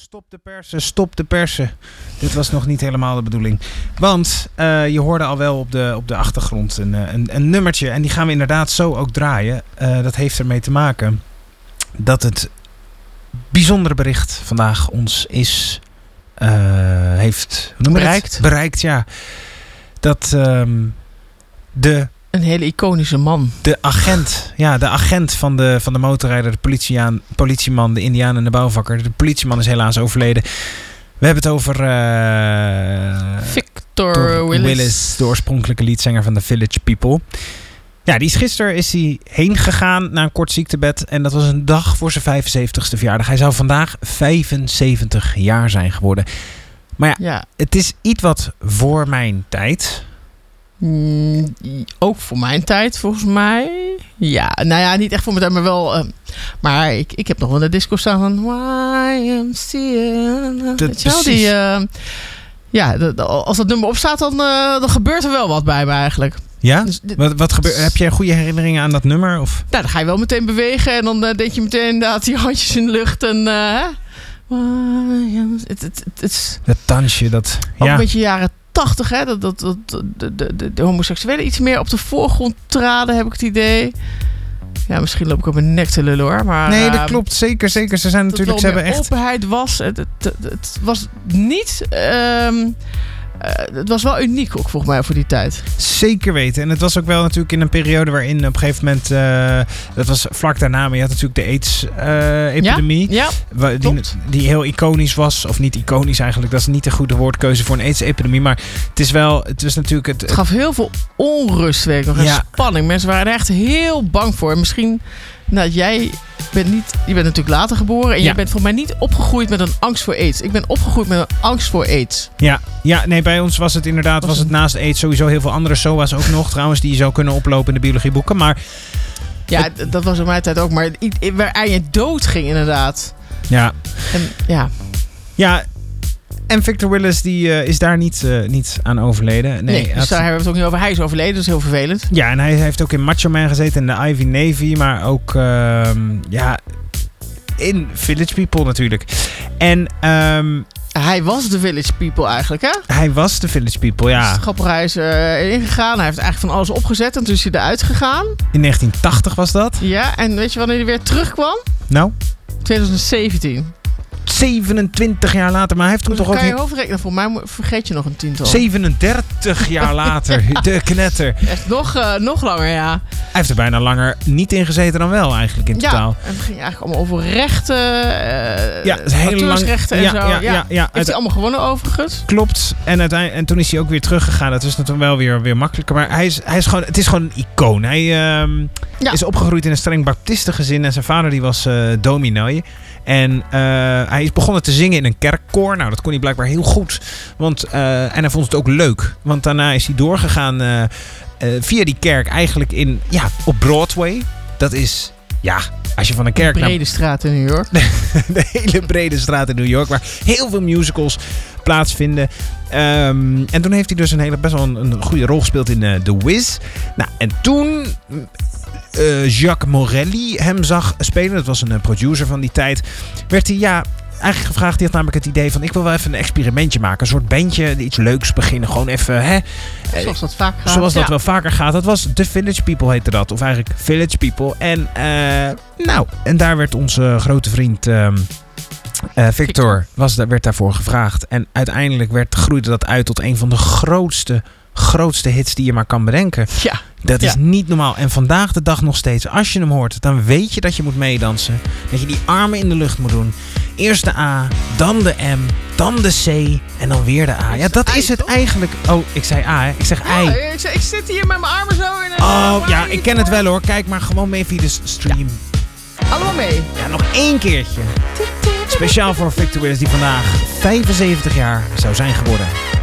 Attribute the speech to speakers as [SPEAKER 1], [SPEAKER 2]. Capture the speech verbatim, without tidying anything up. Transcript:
[SPEAKER 1] stop de persen, stop de persen. Dit was nog niet helemaal de bedoeling. Want uh, je hoorde al wel op de, op de achtergrond een, een, een nummertje. En die gaan we inderdaad zo ook draaien. Uh, dat heeft ermee te maken dat het bijzondere bericht vandaag ons is... Uh, heeft hoe noem je
[SPEAKER 2] bereikt.
[SPEAKER 1] Het? Bereikt, ja. Dat um, de...
[SPEAKER 2] Een hele iconische man.
[SPEAKER 1] De agent, ja, de agent van de, van de motorrijder, de politieaan, politieman, de indiaan en de bouwvakker. De politieman is helaas overleden. We hebben het over... Uh,
[SPEAKER 2] Victor Willis.
[SPEAKER 1] Willis, de oorspronkelijke liedzanger van The Village People. Ja, die is gisteren is hij heen gegaan na een kort ziektebed. En dat was een dag voor zijn vijfenzeventigste verjaardag. Hij zou vandaag vijfenzeventig jaar zijn geworden. Maar ja, ja. Het is iets wat voor mijn tijd...
[SPEAKER 2] Mm, ook voor mijn tijd, volgens mij. Ja, nou ja, niet echt voor mijn tijd, maar wel... Uh, maar ik, ik heb nog wel de disco staan van... Y M C A. Weet je wel, die... Uh, ja, de, de, als dat nummer opstaat, dan, uh, dan gebeurt er wel wat bij me eigenlijk.
[SPEAKER 1] Ja?
[SPEAKER 2] Dus, de,
[SPEAKER 1] wat, wat gebeurt? Heb jij goede herinneringen aan dat nummer? Of?
[SPEAKER 2] Nou, dan ga je wel meteen bewegen. En dan uh, denk je meteen inderdaad die handjes in de lucht. En... Uh, het, het, het, het,
[SPEAKER 1] het dansje, dat...
[SPEAKER 2] Ook
[SPEAKER 1] ja.
[SPEAKER 2] een beetje jaren tachtig, hè? Dat, dat, dat, de, de, de, de homoseksuelen iets meer op de voorgrond traden, heb ik het idee. Ja, misschien loop ik op mijn nek te lullen, hoor. Maar,
[SPEAKER 1] nee, dat
[SPEAKER 2] uh,
[SPEAKER 1] klopt. Zeker, zeker. Ze zijn natuurlijk... Ze hebben echt...
[SPEAKER 2] openheid was. Het, het, het, het was niet... Um, Uh, het was wel uniek ook volgens mij voor die tijd.
[SPEAKER 1] Zeker weten. En het was ook wel natuurlijk in een periode waarin op een gegeven moment... Uh, dat was vlak daarna, maar je had natuurlijk de AIDS-epidemie. Uh,
[SPEAKER 2] ja, ja,
[SPEAKER 1] die, die heel iconisch was. Of niet iconisch eigenlijk. Dat is niet de goede woordkeuze voor een AIDS-epidemie. Maar het is wel... Het was natuurlijk het,
[SPEAKER 2] het gaf heel veel onrust, weet ik nog. En ja. Spanning. Mensen waren er echt heel bang voor. En misschien... Nou, jij bent niet... Je bent natuurlijk later geboren. En ja. je bent volgens mij niet opgegroeid met een angst voor AIDS. Ik ben opgegroeid met een angst voor AIDS.
[SPEAKER 1] Ja, ja nee, bij ons was het inderdaad... Was, was het naast AIDS sowieso heel veel andere S O A's ook nog. Trouwens, die je zou kunnen oplopen in de biologieboeken. Maar...
[SPEAKER 2] Ja, het, dat was in mijn tijd ook. Maar waar je dood ging, inderdaad.
[SPEAKER 1] Ja.
[SPEAKER 2] En, ja.
[SPEAKER 1] Ja... En Victor Willis die, uh, is daar niet, uh, niet aan overleden. Nee,
[SPEAKER 2] nee dus
[SPEAKER 1] had...
[SPEAKER 2] daar hebben we het ook niet over. Hij is overleden, dat is heel vervelend.
[SPEAKER 1] Ja, en hij heeft ook in Macho Man gezeten, in de Ivy Navy. Maar ook uh, ja, in Village People natuurlijk. En... Um,
[SPEAKER 2] hij was de Village People eigenlijk, hè?
[SPEAKER 1] Hij was de Village People, ja.
[SPEAKER 2] Grappig, hij is uh, ingegaan. Hij heeft eigenlijk van alles opgezet en toen is hij eruit gegaan.
[SPEAKER 1] In negentien tachtig was dat.
[SPEAKER 2] Ja, en weet je wanneer hij weer terugkwam?
[SPEAKER 1] Nou?
[SPEAKER 2] twintig zeventien.
[SPEAKER 1] zevenentwintig jaar later, maar hij heeft toen toch ook...
[SPEAKER 2] Kan je hoofdrekenen? Voor mij vergeet je nog een tiental.
[SPEAKER 1] zevenendertig jaar later, de knetter.
[SPEAKER 2] Echt nog, uh, nog langer, ja.
[SPEAKER 1] Hij heeft er bijna langer niet in gezeten dan wel eigenlijk in totaal.
[SPEAKER 2] Ja, en het ging eigenlijk allemaal over rechten, uh,
[SPEAKER 1] ja, heel lang,
[SPEAKER 2] en
[SPEAKER 1] ja,
[SPEAKER 2] zo.
[SPEAKER 1] Ja, ja, ja, ja.
[SPEAKER 2] Heeft hij allemaal gewonnen overigens?
[SPEAKER 1] Klopt. En, uiteindelijk, en toen is hij ook weer teruggegaan. Dat is natuurlijk wel weer, weer makkelijker. Maar hij is, hij is gewoon, het is gewoon een icoon. Hij uh, ja. is opgegroeid in een streng baptistengezin. En zijn vader die was uh, dominee. En uh, hij is begonnen te zingen in een kerkkoor. Nou, dat kon hij blijkbaar heel goed. Want, uh, en hij vond het ook leuk. Want daarna is hij doorgegaan uh, uh, via die kerk eigenlijk in, ja, op Broadway. Dat is, ja, als je van een kerk...
[SPEAKER 2] De brede
[SPEAKER 1] naar...
[SPEAKER 2] straat in New York.
[SPEAKER 1] De hele brede straat in New York. Waar heel veel musicals plaatsvinden. Um, en toen heeft hij dus een hele, best wel een, een goede rol gespeeld in uh, The Wiz. Nou, en toen... Uh, Jacques Morelli hem zag spelen. Dat was een uh, producer van die tijd. Werd hij, ja, eigenlijk gevraagd. Die had namelijk het idee van... ik wil wel even een experimentje maken. Een soort bandje, iets leuks beginnen. Gewoon even, hè.
[SPEAKER 2] Zoals dat vaak gaat.
[SPEAKER 1] Zoals dat
[SPEAKER 2] ja.
[SPEAKER 1] wel vaker gaat. Dat was The Village People heette dat. Of eigenlijk Village People. En, uh, nou, en daar werd onze grote vriend... Um, Uh, Victor was, werd daarvoor gevraagd. En uiteindelijk werd, groeide dat uit tot een van de grootste, grootste hits die je maar kan bedenken.
[SPEAKER 2] Ja.
[SPEAKER 1] Dat
[SPEAKER 2] ja.
[SPEAKER 1] is niet normaal. En vandaag de dag nog steeds. Als je hem hoort, dan weet je dat je moet meedansen. Dat je die armen in de lucht moet doen. Eerst de A, dan de M, dan de C en dan weer de A. Ja, dat is het eigenlijk. Oh, ik zei A, hè? Ik zeg I.
[SPEAKER 2] Ja, ik, ik zit hier met mijn armen zo in een...
[SPEAKER 1] Oh, ja, ik ken het wel hoor. Kijk maar gewoon mee via de stream.
[SPEAKER 2] Ja. Allemaal mee.
[SPEAKER 1] Ja, nog één keertje. Speciaal voor Victor Willis die vandaag vijfenzeventig jaar zou zijn geworden.